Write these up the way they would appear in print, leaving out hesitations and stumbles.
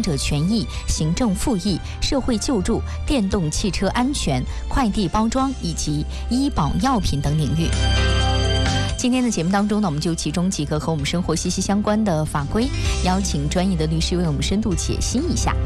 动者权益、行政复议、社会救助、电动汽车安全、快递包装以及医保药品等领域。今天的节目当中呢，我们就其中几个和我们生活息息相关的法规，邀请专业的律师为我们深度解析一下。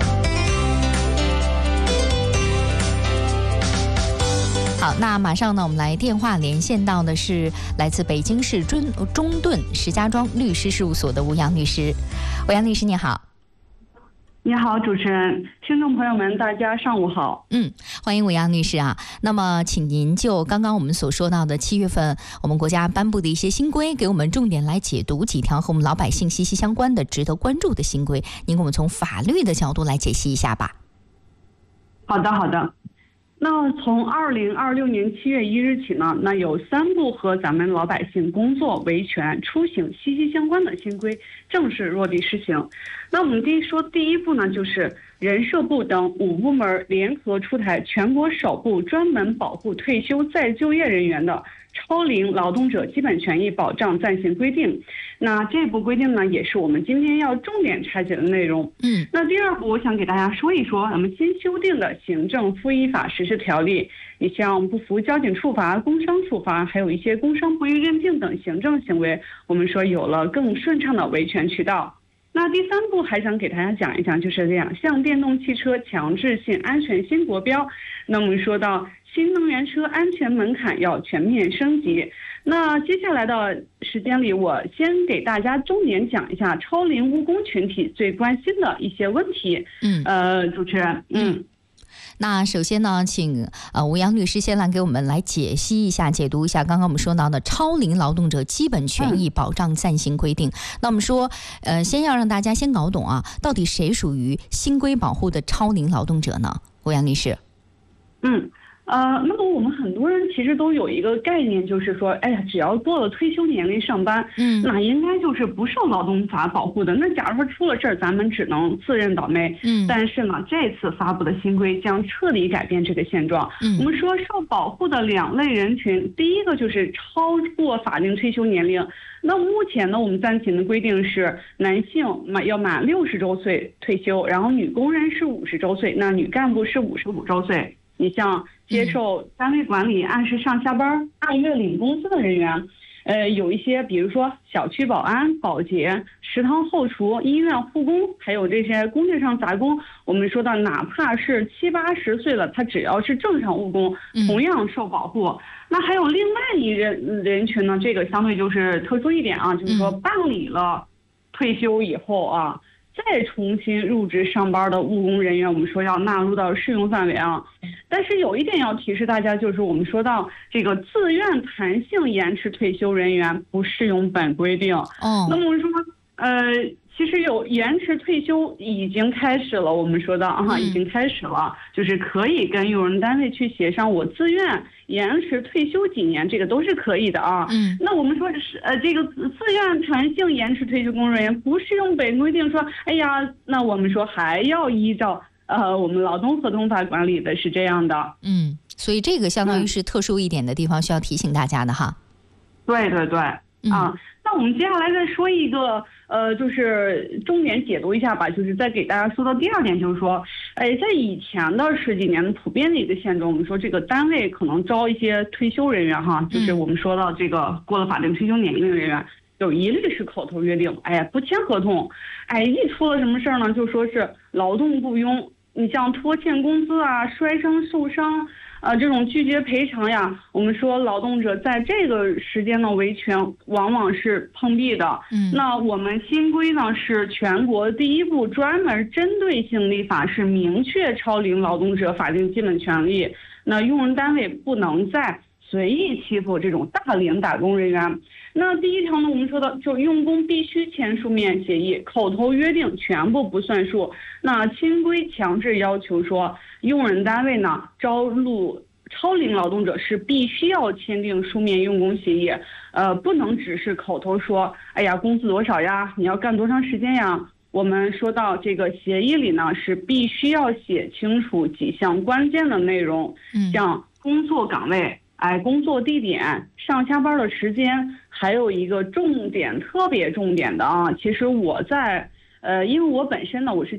好，那马上呢，我们来电话连线到的是来自北京市中顿石家庄律师事务所的吴阳律师。吴阳律师，你好。 你好，主持人，听众朋友们，大家上午好。 欢迎吴阳律师啊。那么，请您就刚刚我们所说到的7月份我们国家颁布的一些新规，给我们重点来解读几条和我们老百姓息息相关的、值得关注的新规。您给我们从法律的角度来解析一下吧。 好的。那从2026年7月1日起呢，那有3部和咱们老百姓工作、维权、出行息息相关的新规正式落地施行。那我们第一步呢，就是人社部等5部门联合出台全国首部专门保护退休再就业人员的超龄劳动者基本权益保障暂行规定。那这部规定呢，也是我们今天要重点拆解的内容。那第2步，我想给大家说一说咱们新修订的行政复议法实施条例。你像不服交警处罚、工伤处罚，还有一些工伤不予认定等行政行为，我们说有了更顺畅的维权渠道。那第3步还想给大家讲一讲，就是2项电动汽车强制性安全新国标。那我们说到新能源车安全门槛要全面升级。那接下来的时间里，我先给大家重点讲一下超龄务工群体最关心的一些问题。主持人， 那首先呢，请吴阳律师先来给我们来解析一下、解读一下刚刚我们说到的超龄劳动者基本权益保障暂行规定。那我们说，先要让大家先搞懂啊，到底谁属于新规保护的超龄劳动者呢？吴阳律师。 那么我们很多人其实都有一个概念，就是说，只要过了退休年龄上班，那应该就是不受劳动法保护的。那假如说出了事儿，咱们只能自认倒霉。但是呢，这次发布的新规将彻底改变这个现状。我们说受保护的2类人群，第一个就是超过法定退休年龄。那目前呢，我们暂行的规定是男性要满60周岁退休，然后女工人是50周岁，那女干部是55周岁。你像接受单位管理、按时上下班、按月领工资的人员，有一些比如说小区保安、保洁、食堂后厨、医院护工，还有这些工地上杂工，我们说到哪怕是70、80岁了，他只要是正常务工，同样受保护。那还有另外一人群呢，这个相对就是特殊一点啊，就是说办理了退休以后啊，再重新入职上班的务工人员，我们说要纳入到适用范围啊。但是有一点要提示大家，就是我们说到这个自愿弹性延迟退休人员不适用本规定。那么我们说，其实有延迟退休已经开始了，我们说到已经开始了，就是可以跟用人单位去协商，我自愿延迟退休几年，这个都是可以的啊。那我们说是这个自愿弹性延迟退休工作人员不适用本规定，说那我们说还要依照我们劳动合同法管理的，是这样的。 所以这个相当于是特殊一点的地方，需要提醒大家的哈。 对那我们接下来再说一个就是重点解读一下吧，就是再给大家说到第2点，就是说在以前的10几年普遍的一个现状，我们说这个单位可能招一些退休人员哈，就是我们说到这个过了法定退休年龄的人员，有一律是口头约定，不签合同，一出了什么事儿呢，就说是劳动不庸，你像拖欠工资啊、摔伤、受伤这种拒绝赔偿呀，我们说劳动者在这个时间的维权往往是碰壁的。那我们新规呢是全国第1部专门针对性立法，是明确超龄劳动者法定基本权利。那用人单位不能再随意欺负这种大龄打工人员。那第1条呢，我们说的就用工必须签书面协议，口头约定全部不算数。那新规强制要求说，用人单位呢招录超龄劳动者是必须要签订书面用工协议，不能只是口头说，工资多少呀，你要干多长时间呀。我们说到这个协议里呢，是必须要写清楚几项关键的内容，像工作岗位、工作地点、上下班的时间，还有一个重点，特别重点的啊，其实我在因为我本身呢，我是